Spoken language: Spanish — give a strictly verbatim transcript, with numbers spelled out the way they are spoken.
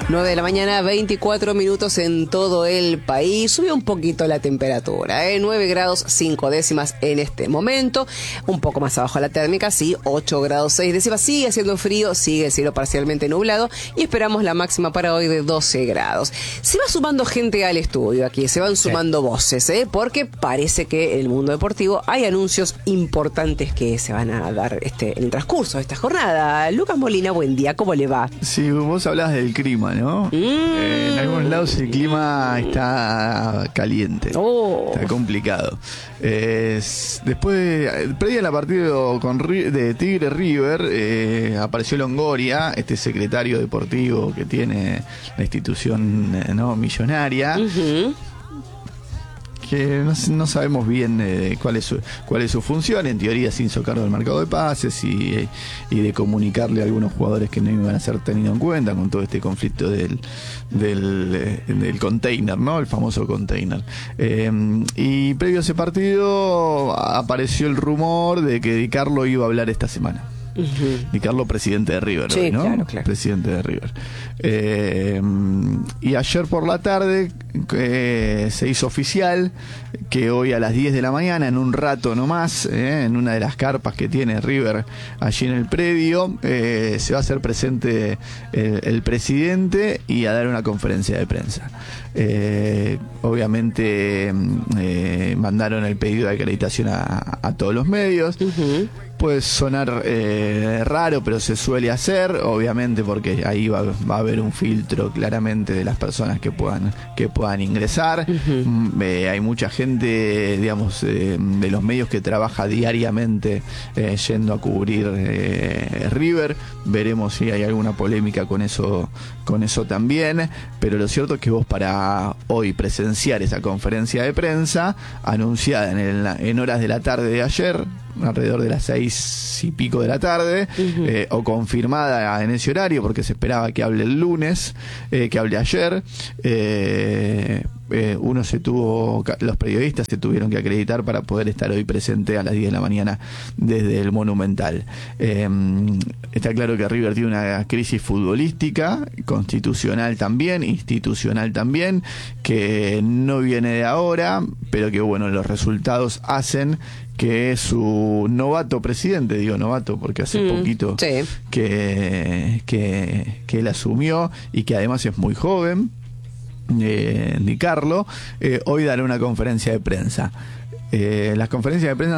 nueve de la mañana, veinticuatro minutos en todo el país. Subió un poquito la temperatura, ¿eh? nueve grados cinco décimas en este momento. Un poco más abajo la térmica, sí, ocho grados seis décimas. Sigue haciendo frío, sigue el cielo parcialmente nublado y esperamos la máxima para hoy de doce grados. Se va sumando gente al estudio aquí, se van sumando sí. voces, ¿eh? Porque parece que en el mundo deportivo hay anuncios importantes que se van a dar este, en el transcurso de esta jornada. Lucas Molina, buen día, ¿cómo le va? Sí, vos hablabas del clima, ¿no? Mm. Eh, en algunos lados el clima está caliente, oh. está complicado. Eh, después, de, previa a la partida con, de Tigre River, eh, apareció Longoria, este secretario deportivo que tiene la institución eh, no millonaria. Uh-huh. Que no, no sabemos bien eh, cuál es su, cuál es su función. En teoría se hizo cargo del mercado de pases y, y de comunicarle a algunos jugadores que no iban a ser tenidos en cuenta con todo este conflicto del del, del container, ¿no? El famoso container. Eh, y previo a ese partido apareció el rumor de que Di Carlo iba a hablar esta semana. Uh-huh. Di Carlo, presidente de River, sí, ¿no? Claro, claro. Presidente de River. Eh, y ayer por la tarde eh, se hizo oficial que hoy a las diez de la mañana, en un rato nomás, eh, en una de las carpas que tiene River allí en el predio, eh, se va a hacer presente el, el presidente y a dar una conferencia de prensa. Eh, obviamente eh, mandaron el pedido de acreditación a, a todos los medios. Uh-huh. Puede sonar eh, raro, pero se suele hacer, obviamente, porque ahí va, va a haber un filtro claramente de las personas que puedan que puedan ingresar. Uh-huh. Eh, hay mucha gente, digamos, eh, de los medios que trabaja diariamente eh, yendo a cubrir eh, River. Veremos si hay alguna polémica con eso, con eso también. Pero lo cierto es que vos para hoy presenciar esa conferencia de prensa anunciada en, el, en horas de la tarde de ayer, alrededor de las seis y pico de la tarde, uh-huh. eh, o confirmada en ese horario, porque se esperaba que hable el lunes, eh, que hable ayer. Eh, eh, uno se tuvo, los periodistas se tuvieron que acreditar para poder estar hoy presente a las diez de la mañana desde el Monumental. Eh, está claro que River tiene una crisis futbolística, constitucional también, institucional también, que no viene de ahora, pero que bueno, los resultados hacen que su novato presidente, digo novato porque hace mm, poquito sí. que, que, que él asumió y que además es muy joven, eh, Di Carlo, eh, hoy dará una conferencia de prensa. Eh, las conferencias de prensa